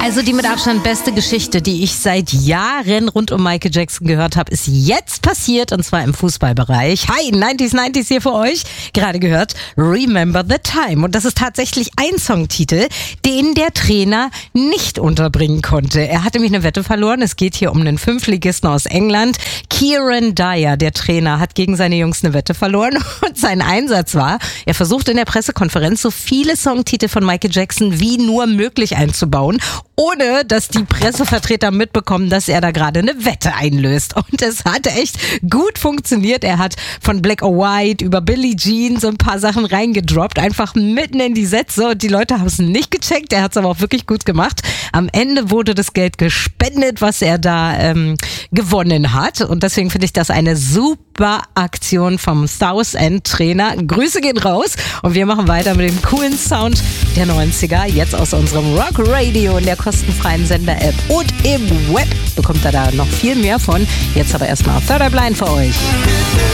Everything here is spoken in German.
Also die mit Abstand beste Geschichte, die ich seit Jahren rund um Michael Jackson gehört habe, ist jetzt passiert, und zwar im Fußballbereich. Hi, 90s hier für euch. Gerade gehört Remember the Time. Und das ist tatsächlich ein Songtitel, den der Trainer nicht unterbringen konnte. Er hatte nämlich eine Wette verloren. Es geht hier um einen Fünftligisten aus England. Kieran Dyer, der Trainer, hat gegen seine Jungs eine Wette verloren. Und sein Einsatz war, er versucht in der Pressekonferenz so viele Songtitel von Michael Jackson wie nur möglich einzubauen, ohne dass die Pressevertreter mitbekommen, dass er da gerade eine Wette einlöst. Und es hat echt gut funktioniert. Er hat von Black or White über Billie Jean so ein paar Sachen reingedroppt, einfach mitten in die Sätze, und die Leute haben es nicht gecheckt. Er hat es aber auch wirklich gut gemacht. Am Ende wurde das Geld gespendet, was er da gewonnen hat, und deswegen finde ich das eine super Aktion vom Southend Trainer. Grüße gehen raus, und wir machen weiter mit dem coolen Sound der 90er, jetzt aus unserem Rock Radio in der kostenfreien Sender-App und im Web. Bekommt ihr da noch viel mehr von. Jetzt aber erstmal Third Eye Blind für euch.